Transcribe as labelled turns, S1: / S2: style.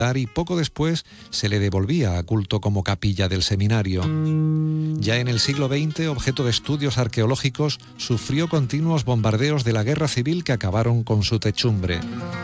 S1: y poco después se le devolvía a culto como capilla del seminario. Ya en el siglo XX, objeto de estudios arqueológicos, sufrió continuos bombardeos de la guerra civil que acabaron con su techumbre.